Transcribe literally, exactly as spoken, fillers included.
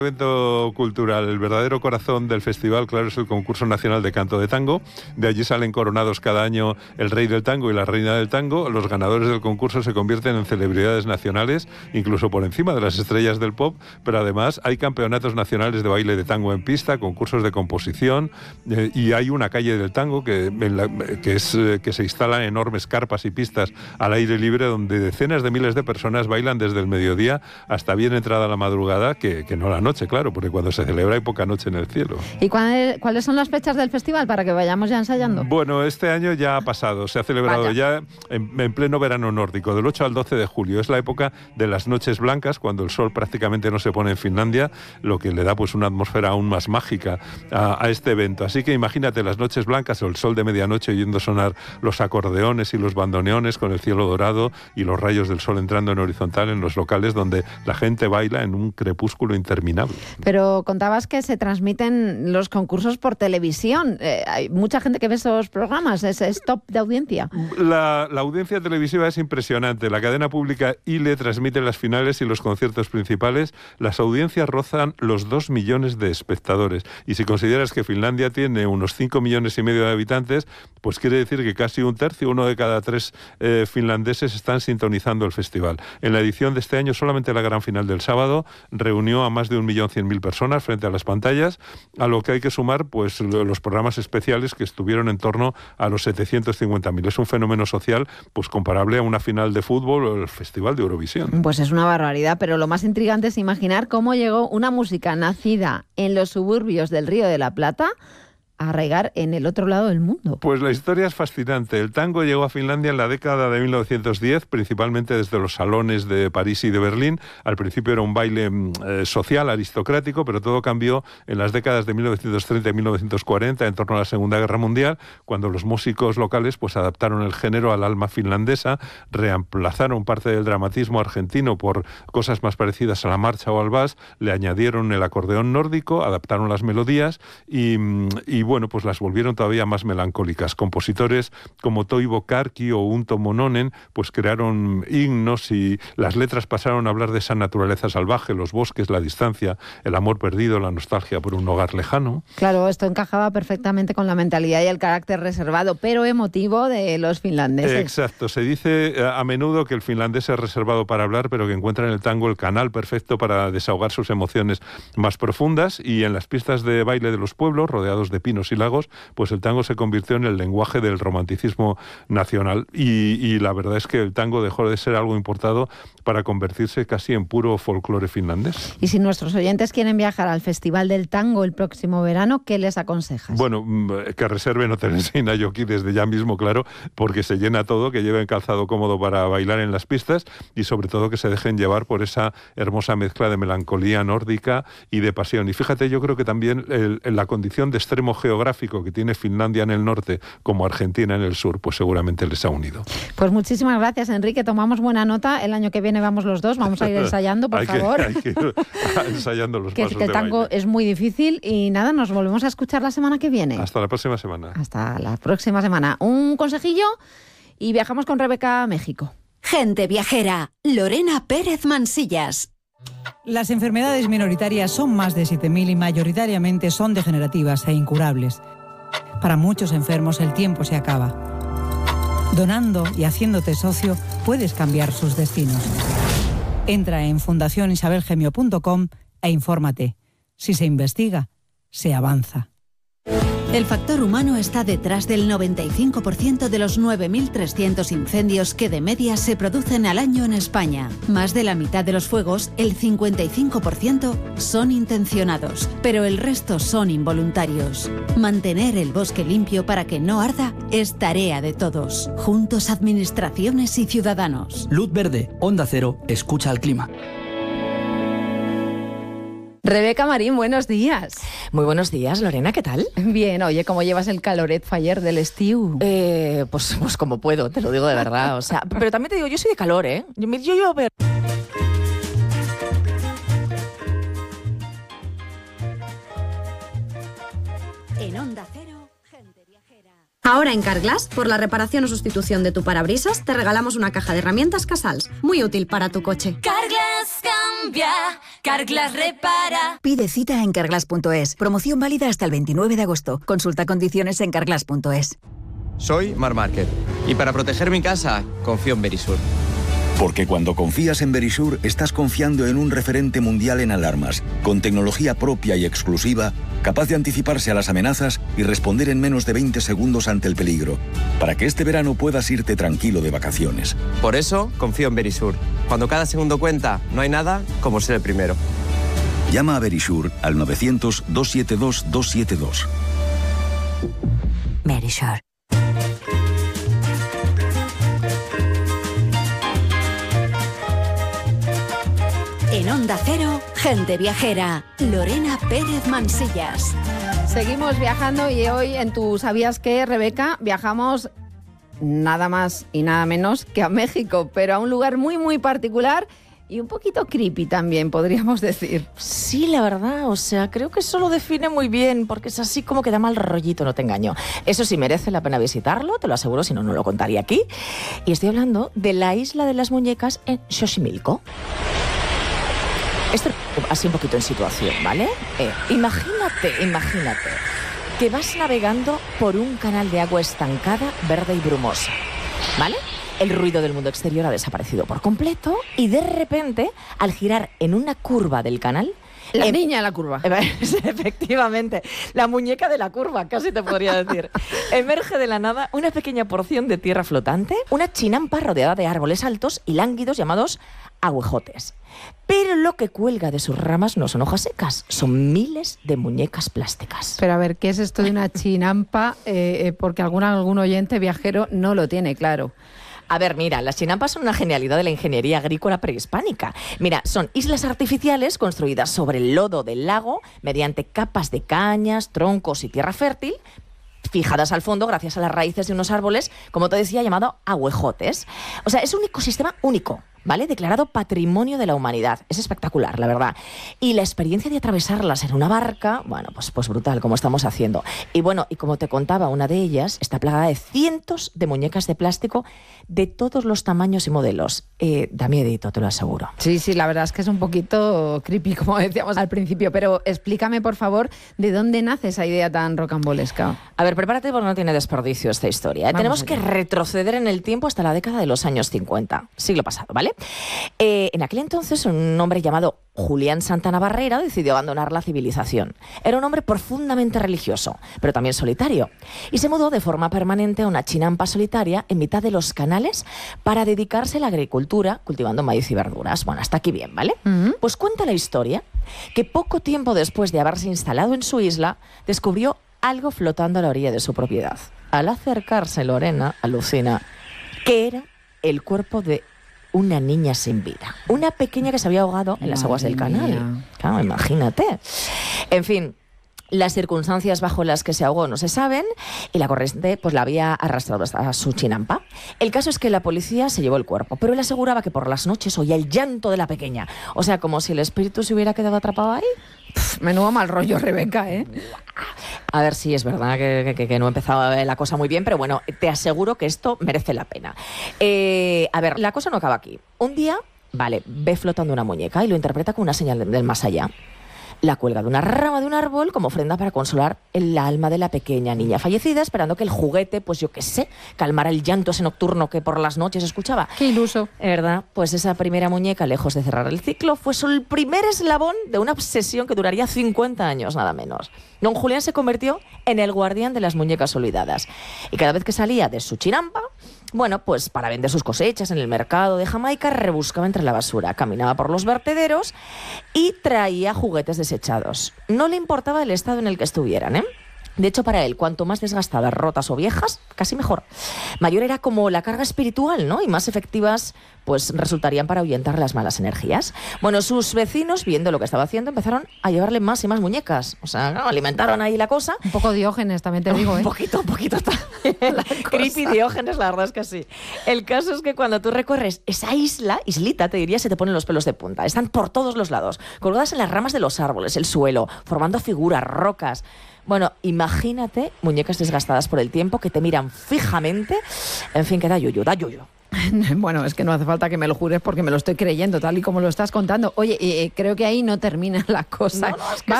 Evento cultural, el verdadero corazón del festival, claro, es el concurso nacional de canto de tango. De allí salen coronados cada año el rey del tango y la reina del tango. Los ganadores del concurso se convierten en celebridades nacionales, incluso por encima de las estrellas del pop, pero además hay campeonatos nacionales de baile de tango en pista, concursos de composición, eh, y hay una calle del tango que, en la, que, es, eh, que se instalan enormes carpas y pistas al aire libre donde decenas de miles de personas bailan desde el mediodía hasta bien entrada la madrugada, que, que no la noche. Claro, porque cuando se celebra hay poca noche en el cielo. ¿Y cuáles, cuáles son las fechas del festival para que vayamos ya ensayando? Bueno, este año ya ha pasado, se ha celebrado Vaya. ya en, en pleno verano nórdico, del ocho al doce de julio. Es la época de las noches blancas, cuando el sol prácticamente no se pone en Finlandia, lo que le da pues una atmósfera aún más mágica a, a este evento. Así que imagínate las noches blancas o el sol de medianoche oyendo sonar los acordeones y los bandoneones con el cielo dorado y los rayos del sol entrando en horizontal en los locales donde la gente baila en un crepúsculo interminable. Pero contabas que se transmiten los concursos por televisión. Eh, hay mucha gente que ve esos programas. ¿Es, es top de audiencia? La, la audiencia televisiva es impresionante. La cadena pública I L E transmite las finales y los conciertos principales. Las audiencias rozan los dos millones de espectadores. Y si consideras que Finlandia tiene unos cinco millones y medio de habitantes, pues quiere decir que casi un tercio, uno de cada tres eh, finlandeses están sintonizando el festival. En la edición de este año, solamente la gran final del sábado reunió a más de un millón cien mil personas frente a las pantallas, a lo que hay que sumar pues los programas especiales que estuvieron en torno a los setecientos cincuenta mil. Es un fenómeno social pues comparable a una final de fútbol o el Festival de Eurovisión. Pues es una barbaridad, pero lo más intrigante es imaginar cómo llegó una música nacida en los suburbios del Río de la Plata a arraigar en el otro lado del mundo. Pues la historia es fascinante. El tango llegó a Finlandia en la década de mil novecientos diez, principalmente desde los salones de París y de Berlín. Al principio era un baile eh, social, aristocrático, pero todo cambió en las décadas de mil novecientos treinta y mil novecientos cuarenta, en torno a la Segunda Guerra Mundial, cuando los músicos locales pues adaptaron el género al alma finlandesa, reemplazaron parte del dramatismo argentino por cosas más parecidas a la marcha o al vals, le añadieron el acordeón nórdico, adaptaron las melodías y, y bueno, pues las volvieron todavía más melancólicas. Compositores como Toivo Karki o Unto Mononen pues crearon himnos y las letras pasaron a hablar de esa naturaleza salvaje, los bosques, la distancia, el amor perdido, la nostalgia por un hogar lejano. Claro, esto encajaba perfectamente con la mentalidad y el carácter reservado, pero emotivo de los finlandeses. Exacto. Se dice a menudo que el finlandés es reservado para hablar, pero que encuentra en el tango el canal perfecto para desahogar sus emociones más profundas, y en las pistas de baile de los pueblos, rodeados de pinos y lagos, pues el tango se convirtió en el lenguaje del romanticismo nacional y, y la verdad es que el tango dejó de ser algo importado para convertirse casi en puro folclore finlandés. Y si nuestros oyentes quieren viajar al Festival del Tango el próximo verano, ¿qué les aconsejas? Bueno, que reserven hoteles en Ayoki desde ya mismo, claro, porque se llena todo, que lleven calzado cómodo para bailar en las pistas y sobre todo que se dejen llevar por esa hermosa mezcla de melancolía nórdica y de pasión. Y fíjate, yo creo que también el, la condición de extremo geográfico que tiene Finlandia en el norte como Argentina en el sur, pues seguramente les ha unido. Pues muchísimas gracias, Enrique. Tomamos buena nota. El año que viene vamos los dos. Vamos a ir ensayando, por hay favor. Que, hay que ir ensayando los que, pasos que el de tango baile. Es muy difícil y nada, nos volvemos a escuchar la semana que viene. Hasta la próxima semana. Hasta la próxima semana. Un consejillo y viajamos con Rebeca a México. Gente viajera, Lorena Pérez Mansillas. Las enfermedades minoritarias son más de siete mil y mayoritariamente son degenerativas e incurables. Para muchos enfermos el tiempo se acaba. Donando y haciéndote socio puedes cambiar sus destinos. Entra en fundación isabel gemio punto com e infórmate. Si se investiga, se avanza. El factor humano está detrás del noventa y cinco por ciento de los nueve mil trescientos incendios que de media se producen al año en España. Más de la mitad de los fuegos, el cincuenta y cinco por ciento, son intencionados, pero el resto son involuntarios. Mantener el bosque limpio para que no arda es tarea de todos. Juntos, administraciones y ciudadanos. Luz verde, Onda Cero, escucha al clima. Rebeca Marín, buenos días. Muy buenos días, Lorena, ¿qué tal? Bien, oye, ¿cómo llevas el caloret fire del estiu? Eh, pues, pues como puedo, te lo digo de verdad. O sea, pero también te digo, yo soy de calor, ¿eh? Yo, yo, yo ver... En Onda Cero, Gente Viajera. Ahora en Carglass, por la reparación o sustitución de tu parabrisas, te regalamos una caja de herramientas Casals, muy útil para tu coche. Carglass, cambia, Carglass repara. Pide cita en carglass punto es. Promoción válida hasta el veintinueve de agosto. Consulta condiciones en carglass punto es. Soy Mar Márquez y para proteger mi casa confío en Verisur. Porque cuando confías en Verisur, estás confiando en un referente mundial en alarmas, con tecnología propia y exclusiva, capaz de anticiparse a las amenazas y responder en menos de veinte segundos ante el peligro, para que este verano puedas irte tranquilo de vacaciones. Por eso confío en Verisur. Cuando cada segundo cuenta, no hay nada como ser el primero. Llama a Verisur al novecientos, doscientos setenta y dos, doscientos setenta y dos. Verisur. En Onda Cero, Gente Viajera, Lorena Pérez Mansillas. Seguimos viajando y hoy en Tu ¿Sabías qué, Rebeca? Viajamos nada más y nada menos que a México, pero a un lugar muy muy particular y un poquito creepy también, podríamos decir. Sí, la verdad, o sea, creo que eso lo define muy bien, porque es así como que da mal rollito, no te engaño. Eso sí, merece la pena visitarlo, te lo aseguro, si no, no lo contaría aquí. Y estoy hablando de la Isla de las Muñecas en Xochimilco. Esto así un poquito en situación, ¿vale? Eh, imagínate, imagínate que vas navegando por un canal de agua estancada, verde y brumosa, ¿vale? El ruido del mundo exterior ha desaparecido por completo y de repente, al girar en una curva del canal... La eh, niña de la curva. Efectivamente, la muñeca de la curva, casi te podría decir. Emerge de la nada una pequeña porción de tierra flotante, una chinampa rodeada de árboles altos y lánguidos llamados aguejotes. Pero lo que cuelga de sus ramas no son hojas secas, son miles de muñecas plásticas. Pero a ver, ¿qué es esto de una chinampa? Eh, eh, porque algún, algún oyente viajero no lo tiene claro. A ver, mira, las chinampas son una genialidad de la ingeniería agrícola prehispánica. Mira, son islas artificiales construidas sobre el lodo del lago mediante capas de cañas, troncos y tierra fértil, fijadas al fondo gracias a las raíces de unos árboles, como te decía, llamado aguejotes. O sea, es un ecosistema único, ¿vale? Declarado Patrimonio de la Humanidad. Es espectacular, la verdad. Y la experiencia de atravesarlas en una barca, bueno, pues, pues brutal, como estamos haciendo. Y bueno, y como te contaba, una de ellas está plagada de cientos de muñecas de plástico de todos los tamaños y modelos. Eh, da miedito, te lo aseguro. Sí, sí, la verdad es que es un poquito creepy, como decíamos al principio, pero explícame, por favor, ¿de dónde nace esa idea tan rocambolesca? A ver, prepárate porque no tiene desperdicio esta historia, ¿eh? Tenemos que retroceder en el tiempo hasta la década de los años cincuenta, siglo pasado, ¿vale? Eh, en aquel entonces un hombre llamado Julián Santana Barrera decidió abandonar la civilización. Era un hombre profundamente religioso, pero también solitario, y se mudó de forma permanente a una chinampa solitaria en mitad de los canales para dedicarse a la agricultura, cultivando maíz y verduras. Bueno, hasta aquí bien, ¿vale? Uh-huh. Pues cuenta la historia que poco tiempo después de haberse instalado en su isla, descubrió algo flotando a la orilla de su propiedad. Al acercarse, Lorena alucina que era el cuerpo de una niña sin vida. Una pequeña que se había ahogado en las aguas del canal. Claro, imagínate. En fin, las circunstancias bajo las que se ahogó no se saben y la corriente pues la había arrastrado hasta su chinampa. El caso es que la policía se llevó el cuerpo, pero él aseguraba que por las noches oía el llanto de la pequeña. O sea, como si el espíritu se hubiera quedado atrapado ahí. Pff, menudo mal rollo, Rebeca, ¿eh? A ver, sí, es verdad que, que, que no empezaba la cosa muy bien, pero bueno, te aseguro que esto merece la pena. Eh, a ver, la cosa no acaba aquí. Un día, vale, ve flotando una muñeca y lo interpreta como una señal del más allá. La cuelga de una rama de un árbol como ofrenda para consolar el alma de la pequeña niña fallecida, esperando que el juguete, pues yo qué sé, calmara el llanto ese nocturno que por las noches escuchaba. Qué iluso. ¿Verdad? Pues esa primera muñeca, lejos de cerrar el ciclo, fue solo el primer eslabón de una obsesión que duraría cincuenta años, nada menos. Don Julián se convirtió en el guardián de las muñecas olvidadas. Y cada vez que salía de su chinampa, bueno, pues para vender sus cosechas en el mercado de Jamaica, rebuscaba entre la basura, caminaba por los vertederos y traía juguetes desechados. No le importaba el estado en el que estuvieran, ¿eh? De hecho, para él, cuanto más desgastadas, rotas o viejas, casi mejor. Mayor era como la carga espiritual, ¿no? Y más efectivas, pues resultarían para ahuyentar las malas energías. Bueno, sus vecinos, viendo lo que estaba haciendo, empezaron a llevarle más y más muñecas. O sea, ¿no? Alimentaron ahí la cosa. Un poco Diógenes, también te digo, ¿eh? Un poquito, un poquito. Creepy Diógenes, la verdad es que sí. El caso es que cuando tú recorres esa isla, islita, te diría, se te ponen los pelos de punta. Están por todos los lados, colgadas en las ramas de los árboles, el suelo, formando figuras, rocas. Bueno, imagínate muñecas desgastadas por el tiempo que te miran fijamente. En fin, que da yuyu, da yuyu. Bueno, es que no hace falta que me lo jures porque me lo estoy creyendo, tal y como lo estás contando. Oye, eh, creo que ahí no termina la cosa. No, no, es que